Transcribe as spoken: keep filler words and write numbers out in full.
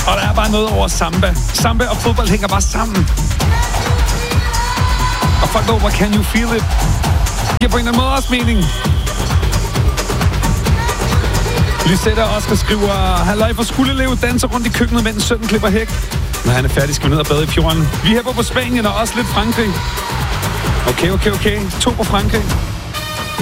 Og der er bare noget over samba. Samba og fodbold hænger bare sammen. Og folk råber, can you feel it? Det giver på en eller anden måde også mening. Lisette og Oscar skriver, halløj for Skuldelev danser rundt i køkkenet, mens sønnen klipper hæk. Når han er færdig, skal vi ned og bade i fjorden. Vi hæpper på Spanien og også lidt Frankrig. Okay, okay, okay. To på Frankrig.